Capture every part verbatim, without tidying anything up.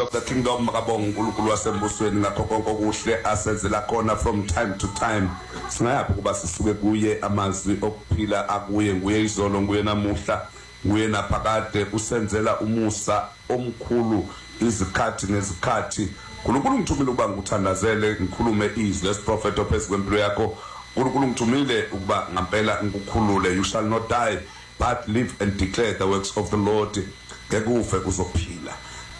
of the kingdom, makabonga uNkulunkulu wasembusweni ngakho konke okuhle asenzela khona from time to time. Singayaphi kuba sisuke kuye amazwi okuphila akuye nguye izolo nguye namuhla nguye naphakade usenzela umusa omkhulu izikhathi nezikhathi. uNkulunkulu ngithumile ukuba ngikuthandazele ngikhulume izwi les prophet ophezu kwempilo yakho. uNkulunkulu ngithumile ukuba ngampela ngikukhulule. You shall not die but live and declare the works of the Lord. Ngekufe kuzophila.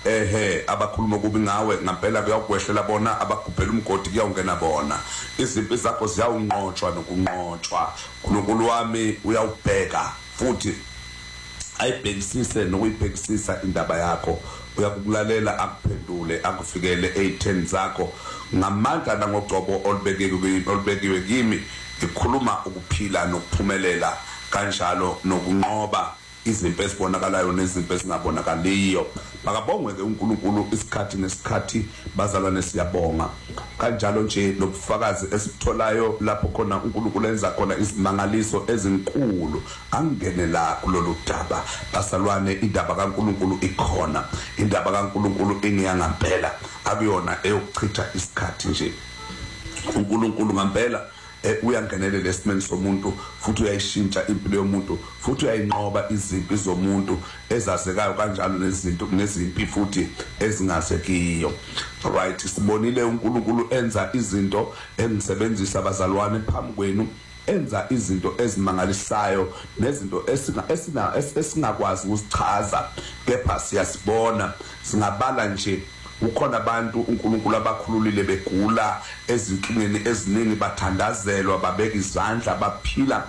Ehe abakhuluma kubi ngawe ngampela kuyawukwehlela bona abagubhela umgodi kuyawungena bona. Izimpi zakho ziyawunqotshwa nokunqotshwa. uNkulunkulu wami uyawubheka futhi ayibhekisise nokuyibhekisisa indaba yakho. Uyakulalela akuphendule akufikele eight ten zakho ngamandla nangogcobo olubekiwe olubekiwe kimi. Ngikhuluma ukuphila nokuphumelela kanjalo nokunqoba izimpi ezibonakalayo nezimpi ezingabonakaliyo. Makabongwe ke uNkulunkulu isikhathi nesikhathi bazalwane siyabonga. Kanjalo nje lobufakazi esitholayo lapho khona uNkulunkulu enza khona izimangaliso ezinkulu. Angene la kulolu daba bazalwane indaba kaNkulunkulu ikhona. Indaba kaNkulunkulu ingiyangampela akuyona eyokuchitha isikhathi nje. uNkulunkulu ngampela uyangenelela esimeni somuntu futhi uyayishintsha impilo yomuntu futhi uyayinqoba izimpi zomuntu ezazekayo kanjalo nezinto nezimpi futhi ezingasekiyo. Right, sibonile uNkulunkulu enza izinto engisebenzisa abazalwane phambi kwenu, enza izinto ezimangalisayo nezinto esina esina esingakwazi ukuzichaza kepha siyasibona. Singabala nje ukhona abantu uNkulunkulu abakhululile begula ezinkingeni eziningi bathandazelwa babeka izandla baphila.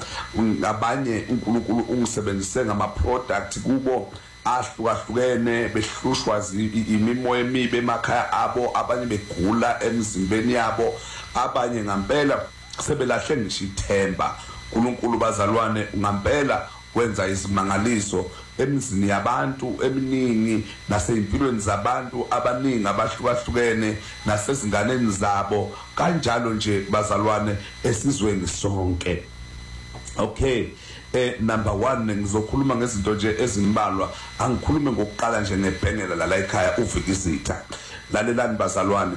Abanye uNkulunkulu ungisebenzise ngama product kubo ahlukahlukene behlushwa imimoya emibi emakhaya abo, abanye begula emzimbeni yabo, abanye ngampela sebelahle ngisho ithemba. uNkulunkulu bazalwane ngampela wenza izimangaliso emizini yabantu eminingi nasempilweni zabantu abaningi abahlukahlukene nasezinganeni zabo kanjalo nje bazalwane esizweni sonke. Okay, eh number one ngizokhuluma ngezinto nje ezimbalwa. Angikhulume ngokuqala nje ngebhengela la ekhaya uVikizitha. Lalelani bazalwane,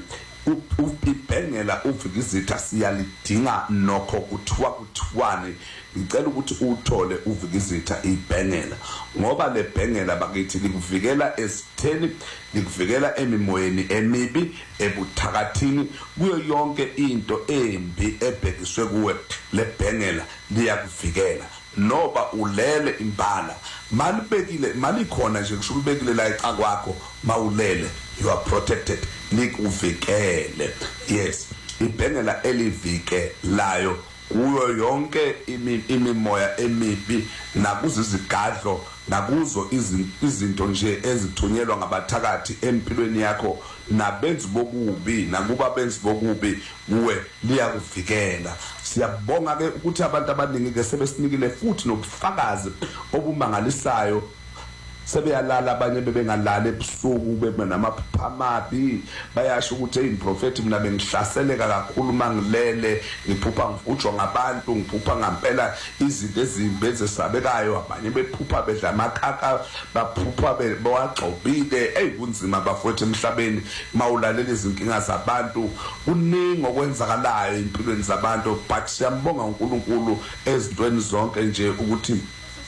ibhengela uVikizitha siyalidinga nokho kuthiwa kuthiwane. Ngicela ukuthi uthole uVikizitha ibhengela ngoba le bhengela bakithi likuvikela esitheni, likuvikela emimoyeni emibi, ebuthakathini, kuyo yonke into embi ebhekiswe kuwe. Le bhengela liyakuvikela noba ulele imbala malibekile malikhona nje kusho ubekile la exa kwakho mawulele you are protected, likuvikele. Yes, ibhengela elivikelayo kuyo yonke imimoya emibi nakuzo izigadlo nakuzo izinto nje ezithunyelwa ngabathakathi empilweni yakho nabenzi bokubi nakuba benzi bokubi kuwe liyakuvikela. Siyabonga ke ukuthi abantu abaningi ke sebesinikile futhi nobufakazi obumangalisayo. Sebeyalala abanye bebengalala ebusuku bebe namaphupha amabi bayasho ukuthi hey prophet mina bengihlaseleka kakhulu mangilele ngiphupha ngivutshwa ngabantu ngiphupha ngampela izinto ezimbi ezesabekayo. Abanye bephupha bedla amakhaka baphupha bewagxobile. Hey kunzima bafowethu emhlabeni mawulalela izinkinga zabantu kuningi okwenzakalayo empilweni zabantu, but siyambonga uNkulunkulu ezintweni zonke nje ukuthi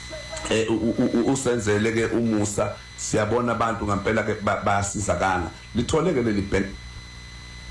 eh usenzele ke umusa. Siyabona abantu ngampela ke bayasizakala. Litholeke leli